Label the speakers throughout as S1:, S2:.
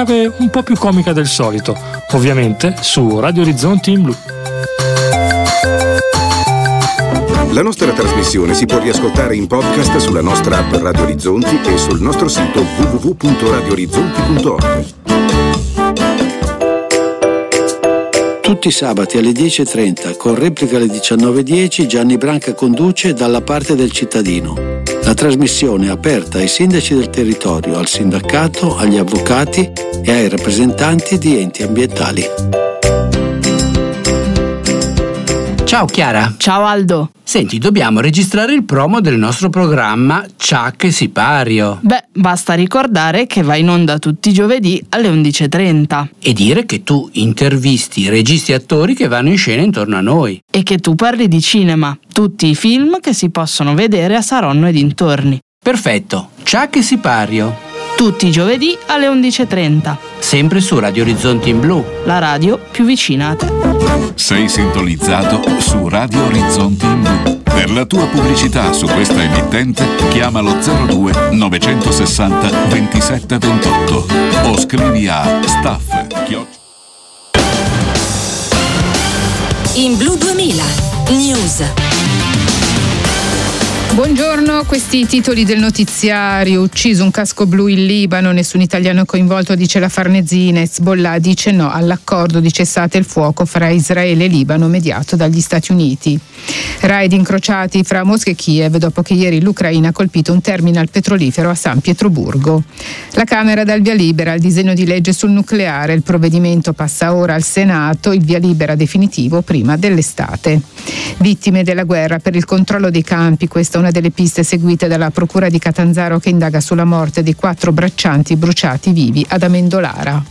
S1: chiave un po' più comica del solito, ovviamente su Radio Orizzonti in Blu.
S2: La nostra trasmissione si può riascoltare in podcast sulla nostra app Radio Orizzonti e sul nostro sito www.radioorizzonti.org.
S3: Tutti i sabati alle 10.30, con replica alle 19.10, Gianni Branca conduce Dalla parte del cittadino. La trasmissione è aperta ai sindaci del territorio, al sindacato, agli avvocati e ai rappresentanti di enti ambientali.
S4: Ciao Chiara.
S5: Ciao Aldo.
S4: Senti, dobbiamo registrare il promo del nostro programma Ciak e Sipario.
S5: Beh, basta ricordare che va in onda tutti i giovedì alle 11.30.
S4: E dire che tu intervisti registi e attori che vanno in scena intorno a noi.
S5: E che tu parli di cinema, tutti i film che si possono vedere a Saronno e dintorni.
S4: Perfetto, Ciak e Sipario.
S5: Tutti i giovedì alle 11.30.
S4: Sempre su Radio Orizzonti in Blu.
S5: La radio più vicina a te.
S6: Sei sintonizzato su Radio Orizzonti in Blu. Per la tua pubblicità su questa emittente chiamalo 02 960 27 28 o scrivi a staff.
S7: In Blu 2000 News.
S8: Buongiorno, questi i titoli del notiziario. Ucciso un casco blu in Libano, nessun italiano coinvolto, dice la Farnesina. Hezbollah dice no all'accordo di cessate il fuoco fra Israele e Libano mediato dagli Stati Uniti. Raid incrociati fra Mosca e Kiev dopo che ieri l'Ucraina ha colpito un terminal petrolifero a San Pietroburgo. La Camera dà il via libera al disegno di legge sul nucleare. Il provvedimento passa ora al Senato, il via libera definitivo prima dell'estate. Vittime della guerra per il controllo dei campi, questa è una delle piste seguite dalla Procura di Catanzaro che indaga sulla morte dei 4 braccianti bruciati vivi ad Amendolara.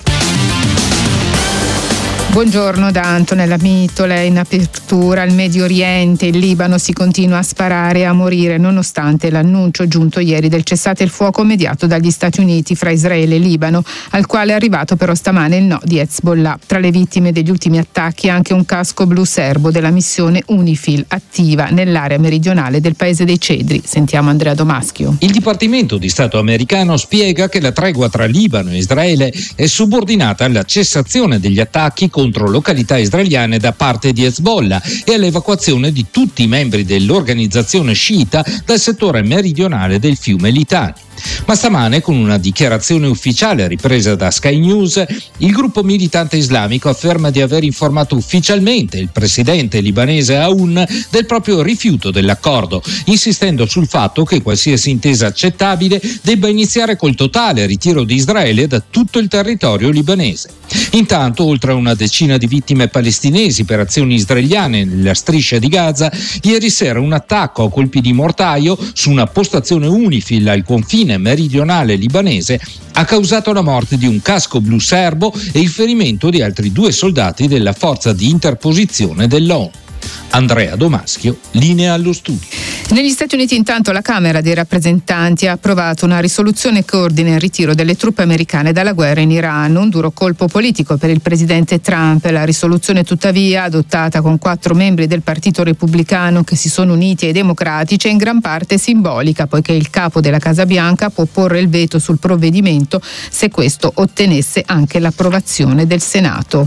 S8: Buongiorno da Antonella Mitola. In apertura al Medio Oriente, il Libano si continua a sparare e a morire nonostante l'annuncio giunto ieri del cessate il fuoco mediato dagli Stati Uniti fra Israele e Libano, al quale è arrivato però stamane il no di Hezbollah. Tra le vittime degli ultimi attacchi anche un casco blu serbo della missione UNIFIL attiva nell'area meridionale del Paese dei Cedri. Sentiamo Andrea Domaschio.
S9: Il Dipartimento di Stato americano spiega che la tregua tra Libano e Israele è subordinata alla cessazione degli attacchi contro località israeliane da parte di Hezbollah e all'evacuazione di tutti i membri dell'organizzazione sciita dal settore meridionale del fiume Litani. Ma stamane, con una dichiarazione ufficiale ripresa da Sky News, il gruppo militante islamico afferma di aver informato ufficialmente il presidente libanese Aoun del proprio rifiuto dell'accordo, insistendo sul fatto che qualsiasi intesa accettabile debba iniziare col totale ritiro di Israele da tutto il territorio libanese. Intanto, oltre a una decina di vittime palestinesi per azioni israeliane nella striscia di Gaza, ieri sera un attacco a colpi di mortaio su una postazione UNIFIL al confine meridionale libanese ha causato la morte di un casco blu serbo e il ferimento di altri 2 soldati della forza di interposizione dell'ONU. Andrea Domaschio, linea allo studio.
S8: Negli Stati Uniti intanto la Camera dei rappresentanti ha approvato una risoluzione che ordina il ritiro delle truppe americane dalla guerra in Iran, un duro colpo politico per il presidente Trump. La risoluzione tuttavia, adottata con 4 membri del Partito Repubblicano che si sono uniti ai democratici, è in gran parte simbolica, poiché il capo della Casa Bianca può porre il veto sul provvedimento se questo ottenesse anche l'approvazione del Senato.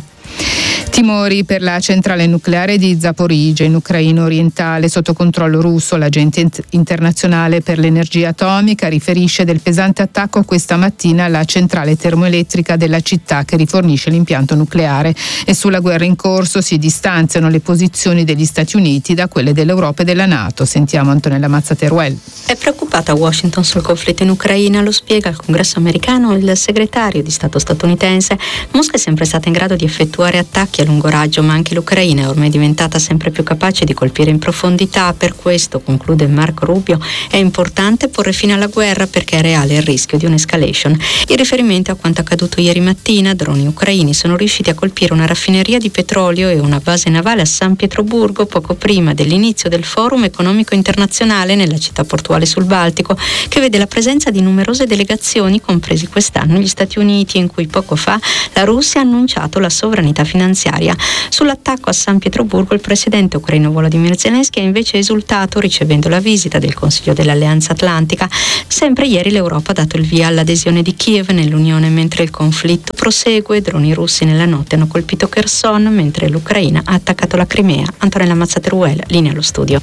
S8: Timori per la centrale nucleare di Zaporizhzhia in Ucraina orientale sotto controllo russo. L'Agente internazionale per l'energia atomica riferisce del pesante attacco questa mattina alla centrale termoelettrica della città che rifornisce l'impianto nucleare, e sulla guerra in corso si distanziano le posizioni degli Stati Uniti da quelle dell'Europa e della NATO. Sentiamo Antonella Mazza-Teruel.
S10: È preoccupata Washington sul conflitto in Ucraina, lo spiega al Congresso americano il segretario di Stato statunitense. Mosca è sempre stata in grado di effettuare attacchi a lungo raggio, ma anche l'Ucraina è ormai diventata sempre più capace di colpire in profondità. Per questo, conclude Marco Rubio, è importante porre fine alla guerra perché è reale il rischio di un'escalation. In riferimento a quanto accaduto ieri mattina, droni ucraini sono riusciti a colpire una raffineria di petrolio e una base navale a San Pietroburgo poco prima dell'inizio del Forum Economico Internazionale nella città portuale sul Baltico, che vede la presenza di numerose delegazioni, compresi quest'anno gli Stati Uniti, in cui poco fa la Russia ha annunciato la sovranità finanziaria finanziaria. Sull'attacco a San Pietroburgo il presidente ucraino Volodymyr Zelensky ha invece esultato ricevendo la visita del Consiglio dell'Alleanza Atlantica. Sempre ieri l'Europa ha dato il via all'adesione di Kiev nell'Unione mentre il conflitto prosegue. Droni russi nella notte hanno colpito Kherson mentre l'Ucraina ha attaccato la Crimea. Antonella Mazzateruel, linea allo studio.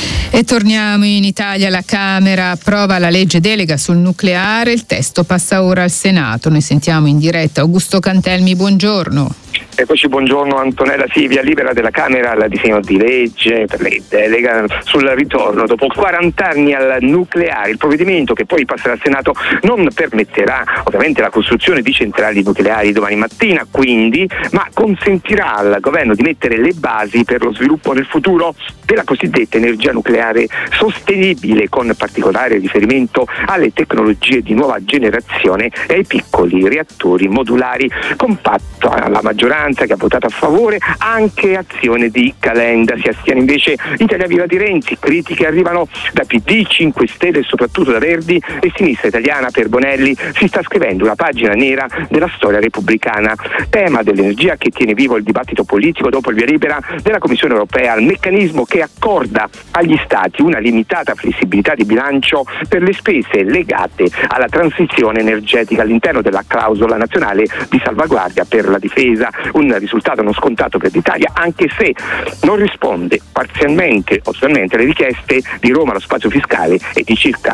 S8: E torniamo in Italia. La Camera approva la legge delega sul nucleare, il testo passa ora al Senato. Noi sentiamo in diretta Augusto Cantelmi, buongiorno.
S11: Eccoci, buongiorno Antonella. Sì, via libera della Camera al disegno di legge per le delega sul ritorno dopo 40 anni al nucleare. Il provvedimento, che poi passerà al Senato, non permetterà ovviamente la costruzione di centrali nucleari domani mattina, quindi, ma consentirà al governo di mettere le basi per lo sviluppo nel futuro della cosiddetta energia nucleare sostenibile, con particolare riferimento alle tecnologie di nuova generazione e ai piccoli reattori modulari. Compatto alla maggioranza che ha votato a favore, anche azione di Calenda. Si astiene invece Italia Viva di Renzi. Critiche arrivano da PD, 5 Stelle e soprattutto da Verdi e Sinistra Italiana. Per Bonelli si sta scrivendo una pagina nera della storia repubblicana. Tema dell'energia che tiene vivo il dibattito politico dopo il via libera della Commissione europea al meccanismo che accorda agli Stati una limitata flessibilità di bilancio per le spese legate alla transizione energetica all'interno della clausola nazionale di salvaguardia per la difesa. Un risultato non scontato per l'Italia, anche se non risponde parzialmente o totalmente alle richieste di Roma allo spazio fiscale è di circa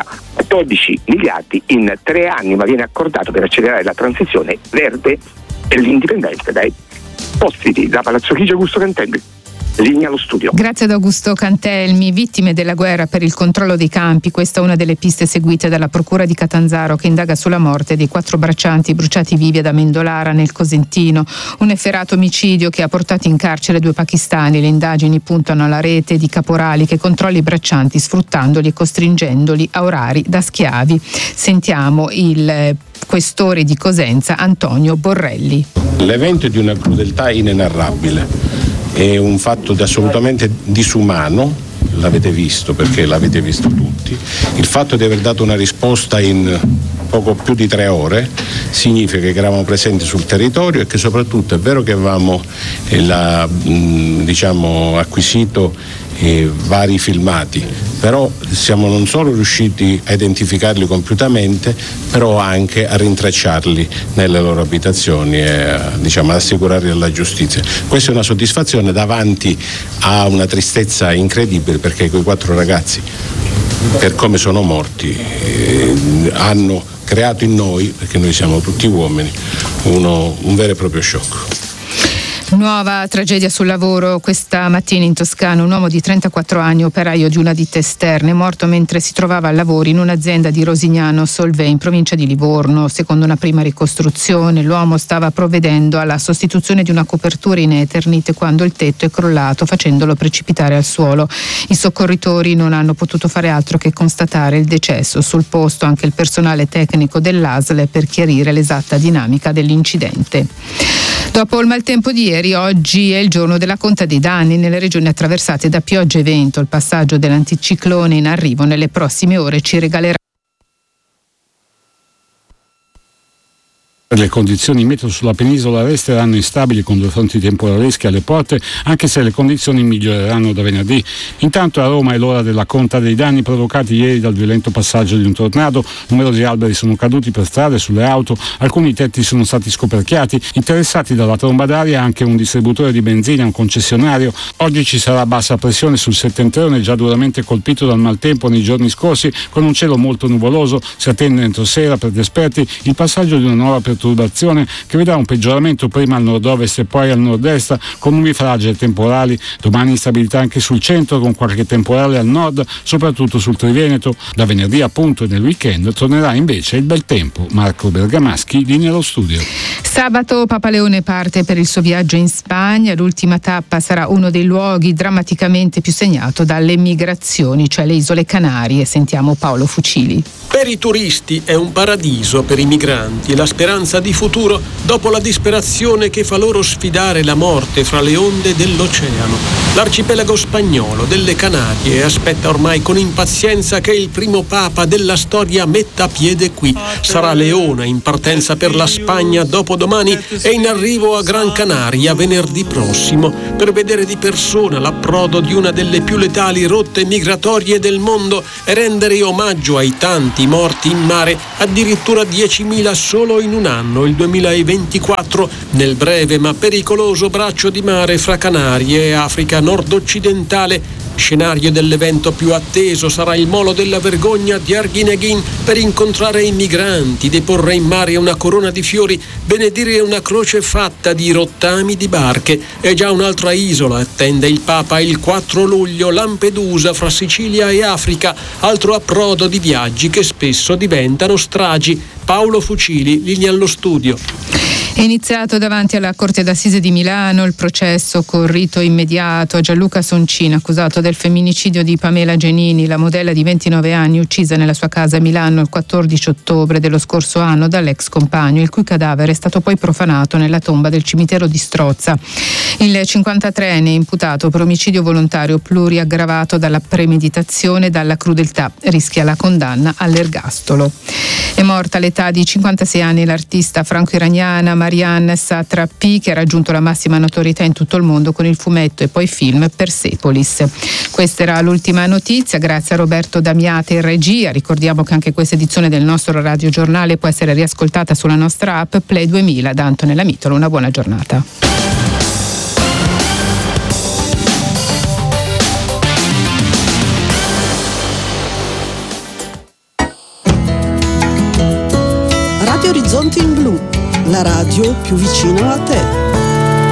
S11: 12 miliardi in 3 anni, ma viene accordato per accelerare la transizione verde e l'indipendenza dai posti da Palazzo Chigi. Augusto Cantelmi, linea allo studio.
S8: Grazie ad Augusto Cantelmi. Vittime della guerra per il controllo dei campi, questa è una delle piste seguite dalla Procura di Catanzaro, che indaga sulla morte dei 4 braccianti bruciati vivi ad Amendolara nel Cosentino, un efferato omicidio che ha portato in carcere 2 pakistani. Le indagini puntano alla rete di caporali che controlla i braccianti sfruttandoli e costringendoli a orari da schiavi. Sentiamo il questore di Cosenza Antonio Borrelli.
S12: L'evento è di una crudeltà inenarrabile. È un fatto assolutamente disumano, l'avete visto perché l'avete visto tutti. Il fatto di aver dato una risposta in poco più di 3 ore significa che eravamo presenti sul territorio e che soprattutto è vero che avevamo acquisito vari filmati, però siamo non solo riusciti a identificarli compiutamente, però anche a rintracciarli nelle loro abitazioni e ad assicurarli alla giustizia. Questa è una soddisfazione davanti a una tristezza incredibile, perché quei 4 ragazzi, per come sono morti, hanno creato in noi, perché noi siamo tutti uomini, un vero e proprio shock.
S8: Nuova tragedia sul lavoro questa mattina in Toscana. Un uomo di 34 anni, operaio di una ditta esterna, è morto mentre si trovava al lavoro in un'azienda di Rosignano Solvay in provincia di Livorno. Secondo una prima ricostruzione, l'uomo stava provvedendo alla sostituzione di una copertura in Eternit quando il tetto è crollato, facendolo precipitare al suolo. I soccorritori non hanno potuto fare altro che constatare il decesso. Sul posto anche il personale tecnico dell'ASL per chiarire l'esatta dinamica dell'incidente. Dopo il maltempo di ieri, oggi è il giorno della conta dei danni nelle regioni attraversate da pioggia e vento. Il passaggio dell'anticiclone in arrivo nelle prossime ore ci regalerà.
S1: Le condizioni meteo sulla penisola resteranno instabili con 2 fronti temporaleschi alle porte, anche se le condizioni miglioreranno da venerdì. Intanto a Roma è l'ora della conta dei danni provocati ieri dal violento passaggio di un tornado. Numerosi alberi sono caduti per strade e sulle auto, alcuni tetti sono stati scoperchiati. Interessati dalla tromba d'aria anche un distributore di benzina e un concessionario. Oggi ci sarà bassa pressione sul settentrione, già duramente colpito dal maltempo nei giorni scorsi, con un cielo molto nuvoloso. Si attende entro sera, per gli esperti, il passaggio di una nuova perturbazione che vedrà un peggioramento prima al nord-ovest e poi al nord-est, con nubi fragili e temporali. Domani instabilità anche sul centro, con qualche temporale al nord, soprattutto sul Triveneto. Da venerdì appunto e nel weekend tornerà invece il bel tempo. Marco Bergamaschi, linea allo studio.
S8: Sabato Papa Leone parte per il suo viaggio in Spagna. L'ultima tappa sarà uno dei luoghi drammaticamente più segnato dalle migrazioni, cioè le isole Canarie. Sentiamo Paolo Fucili.
S13: Per i turisti è un paradiso, per i migranti la speranza di futuro dopo la disperazione che fa loro sfidare la morte fra le onde dell'oceano. L'arcipelago spagnolo delle Canarie aspetta ormai con impazienza che il primo papa della storia metta piede qui. Sarà Leona in partenza per la Spagna dopodomani e in arrivo a Gran Canaria venerdì prossimo per vedere di persona l'approdo di una delle più letali rotte migratorie del mondo e rendere omaggio ai tanti morti in mare, addirittura 10.000 solo in un anno, il 2024, nel breve ma pericoloso braccio di mare fra Canarie e Africa nord-occidentale. Scenario dell'evento più atteso sarà il molo della vergogna di Arguineguín per incontrare i migranti, deporre in mare una corona di fiori, benedire una croce fatta di rottami di barche. E già un'altra isola attende il Papa il 4 luglio, Lampedusa fra Sicilia e Africa, altro approdo di viaggi che spesso diventano stragi. Paolo Fucili, linea allo studio.
S8: È iniziato davanti alla Corte d'Assise di Milano il processo con rito immediato a Gianluca Soncini, accusato del femminicidio di Pamela Genini, la modella di 29 anni uccisa nella sua casa a Milano il 14 ottobre dello scorso anno dall'ex compagno, il cui cadavere è stato poi profanato nella tomba del cimitero di Strozza. Il 53enne è imputato per omicidio volontario pluriaggravato dalla premeditazione e dalla crudeltà. Rischia la condanna all'ergastolo. È morta all'età di 56 anni l'artista franco-iraniana Marianne Satrapi, che ha raggiunto la massima notorietà in tutto il mondo con il fumetto e poi film Persepolis. Questa era l'ultima notizia, grazie a Roberto Damiate in regia. Ricordiamo che anche questa edizione del nostro radiogiornale può essere riascoltata sulla nostra app Play 2000 da Antonella Mitolo. Una buona giornata.
S14: Radio Orizzonti in Blu, la radio più vicino a te.